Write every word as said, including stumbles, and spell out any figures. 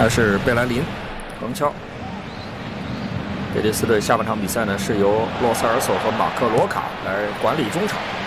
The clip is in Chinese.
来是贝莱林，横敲。贝蒂斯队下半场比赛呢是由洛塞尔索和马克罗卡来管理中场。